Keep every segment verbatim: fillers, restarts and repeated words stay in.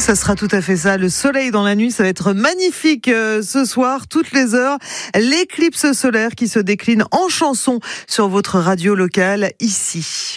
ça sera tout à fait ça. Le soleil dans la nuit, ça va être magnifique euh, ce soir, toutes les heures. L'éclipse solaire qui se décline en chanson sur votre radio locale ici.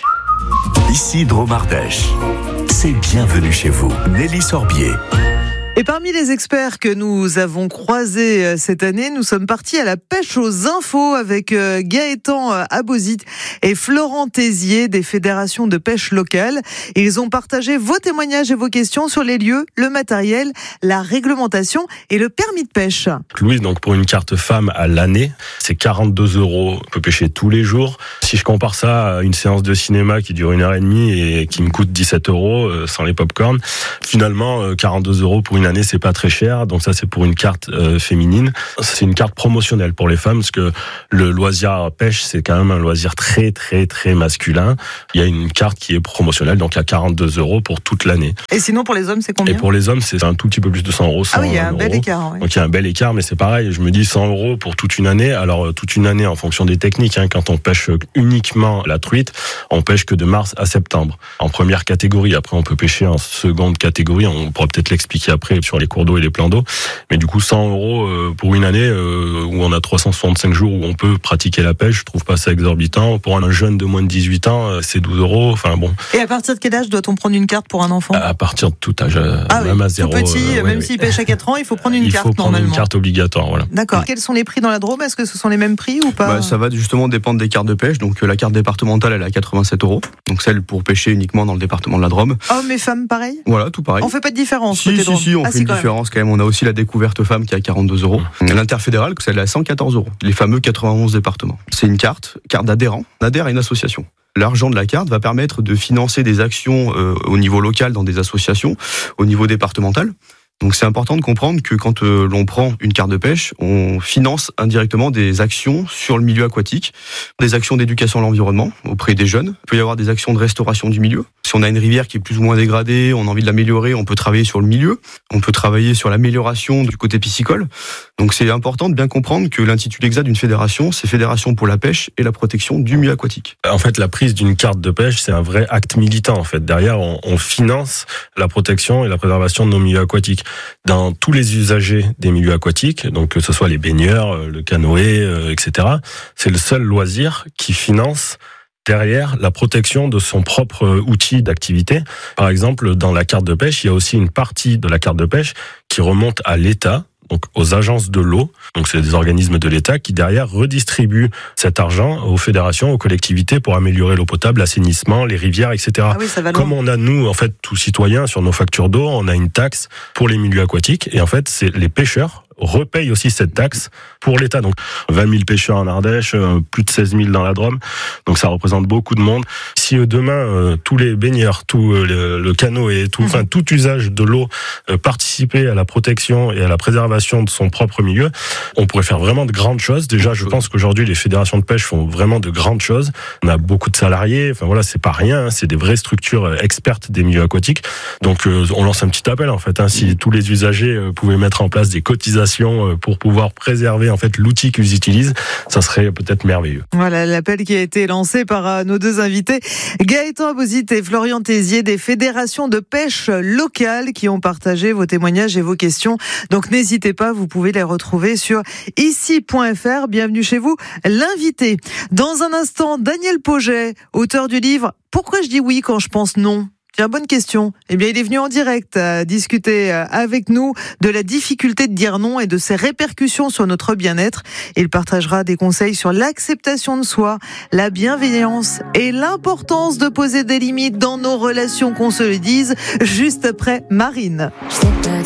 Ici Dromardèche. C'est bienvenue chez vous. Nelly Sorbier. Et parmi les experts que nous avons croisés cette année, nous sommes partis à la pêche aux infos avec Gaëtan Abozit et Florent Tézier des fédérations de pêche locales. Ils ont partagé vos témoignages et vos questions sur les lieux, le matériel, la réglementation et le permis de pêche. Louise, donc pour une carte femme à l'année, c'est quarante-deux euros. On peut pêcher tous les jours. Si je compare ça à une séance de cinéma qui dure une heure et demie et qui me coûte dix-sept euros sans les pop-corn, finalement quarante-deux euros pour une année, c'est pas très cher. Donc ça, c'est pour une carte euh, féminine. C'est une carte promotionnelle pour les femmes parce que le loisir pêche, c'est quand même un loisir très très très masculin. Il y a une carte qui est promotionnelle, donc à quarante-deux euros pour toute l'année. Et sinon pour les hommes, c'est combien ? Et pour les hommes, c'est un tout petit peu plus de cent euros. Ah oui, il y a un bel euros. écart. Ouais. Donc il y a un bel écart, mais c'est pareil. Je me dis cent euros pour toute une année. Alors toute une année en fonction des techniques. Hein, quand on pêche uniquement la truite, on pêche que de mars à septembre. En première catégorie. Après, on peut pêcher en seconde catégorie. On pourra peut-être l'expliquer après sur les cours d'eau et les plans d'eau. Mais du coup, cent euros pour une année euh, où on a trois cent soixante-cinq jours où on peut pratiquer la pêche, je trouve pas ça exorbitant. Pour un jeune de moins de dix-huit ans, c'est douze euros. Enfin bon. Et à partir de quel âge doit-on prendre une carte pour un enfant ? À partir de tout âge, ah même oui, à zéro. Tout petit, euh, même ouais, s'il ouais. pêche à quatre ans, il faut prendre une il carte faut prendre normalement. une carte obligatoire, voilà. D'accord. Ouais. Quels sont les prix dans la Drôme ? Est-ce que ce sont les mêmes prix ou pas ? Bah, ça va justement dépendre des cartes de pêche. Donc la carte départementale, elle est à quatre-vingt-sept euros. Donc celle pour pêcher uniquement dans le département de la Drôme. Hommes et femmes, pareil ? Voilà, tout pareil. On fait pas de différence Si, côté si, Drôme. si, on ah, fait si, une quand différence quand même. On a aussi la découverte femme qui est à quarante-deux euros. L'interfédérale, celle à cent quatorze euros. Les fameux quatre-vingt-onze départements. C'est une carte, carte d'adhérent. On adhère à une association. L'argent de la carte va permettre de financer des actions euh, au niveau local dans des associations, au niveau départemental. Donc c'est important de comprendre que quand euh, l'on prend une carte de pêche, on finance indirectement des actions sur le milieu aquatique, des actions d'éducation à l'environnement auprès des jeunes. Il peut y avoir des actions de restauration du milieu. Si on a une rivière qui est plus ou moins dégradée, on a envie de l'améliorer, on peut travailler sur le milieu. On peut travailler sur l'amélioration du côté piscicole. Donc c'est important de bien comprendre que l'intitulé exact d'une fédération, c'est Fédération pour la pêche et la protection du milieu aquatique. En fait, la prise d'une carte de pêche, c'est un vrai acte militant. En fait, derrière, on, on finance la protection et la préservation de nos milieux aquatiques. Dans tous les usagers des milieux aquatiques, donc que ce soit les baigneurs, le canoë, euh, et cetera, c'est le seul loisir qui finance derrière la protection de son propre outil d'activité. Par exemple, dans la carte de pêche, il y a aussi une partie de la carte de pêche qui remonte à l'État, donc aux agences de l'eau. Donc c'est des organismes de l'État qui derrière redistribuent cet argent aux fédérations, aux collectivités pour améliorer l'eau potable, l'assainissement, les rivières, et cetera. Ah oui, ça va Comme on a nous, en fait, tous citoyens sur nos factures d'eau, on a une taxe pour les milieux aquatiques et en fait, c'est les pêcheurs repayent aussi cette taxe pour l'État. Donc vingt mille pêcheurs en Ardèche, plus de seize mille dans la Drôme. Donc ça représente beaucoup de monde. Si demain, euh, tous les baigneurs, tout euh, le, le canoë, tout, enfin, mmh. tout usage de l'eau euh, participait à la protection et à la préservation de son propre milieu, on pourrait faire vraiment de grandes choses. Déjà, je pense qu'aujourd'hui, les fédérations de pêche font vraiment de grandes choses. On a beaucoup de salariés. Enfin voilà, c'est pas rien. Hein, c'est des vraies structures expertes des milieux aquatiques. Donc euh, on lance un petit appel en fait. Hein, si tous les usagers euh, pouvaient mettre en place des cotisations pour pouvoir préserver en fait l'outil qu'ils utilisent, ça serait peut-être merveilleux. Voilà l'appel qui a été lancé par nos deux invités, Gaëtan Abozit et Florent Tézier des fédérations de pêche locales qui ont partagé vos témoignages et vos questions. Donc n'hésitez pas, vous pouvez les retrouver sur ici point f r. Bienvenue chez vous, l'invité. Dans un instant, Daniel Pauget, auteur du livre « Pourquoi je dis oui quand je pense non ?» Tiens, bonne question. Eh bien, il est venu en direct à discuter avec nous de la difficulté de dire non et de ses répercussions sur notre bien-être. Il partagera des conseils sur l'acceptation de soi, la bienveillance et l'importance de poser des limites dans nos relations, qu'on se le dise, juste après Marine.